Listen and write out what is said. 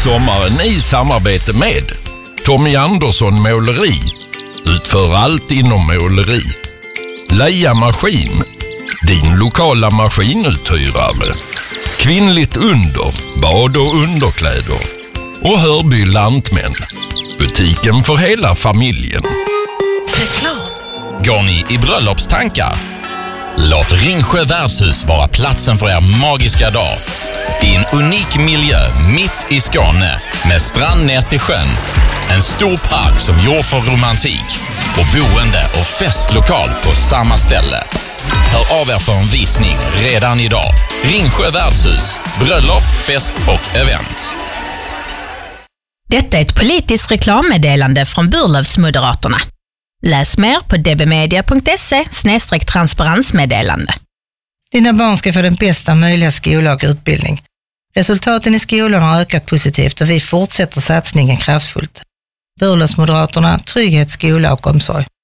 sommaren i samarbete med Tommy Andersson Måleri. Utför allt inom måleri. Leia Maskin, din lokala maskinuthyrare. Kvinnligt under, bad och underkläder. Och Hörby Lantmän, butiken för hela familjen. Reklam. Går ni i bröllopstankar? Låt Ringsjö värdshus vara platsen för er magiska dag. I en unik miljö mitt i Skåne med strand ner till sjön. En stor park som gjord för romantik och boende och festlokal på samma ställe. Hör av er för en visning redan idag. Ringsjö värdshus, bröllop, fest och event. Detta är ett politiskt reklammeddelande från Burlövsmoderaterna. Läs mer på dbmedia.se/transparensmeddelande. Dina barn ska få den bästa möjliga skola och utbildning. Resultaten i skolan har ökat positivt och vi fortsätter satsningen kraftfullt. Burlövsmoderaterna, trygghet, skola och omsorg.